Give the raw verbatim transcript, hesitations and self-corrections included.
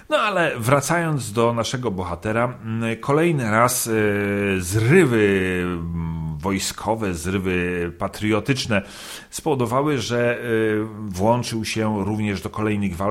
No ale wracając do naszego bohatera, kolejny raz zrywy wojskowe, zrywy patriotyczne spowodowały, że włączył się również do kolejnych walk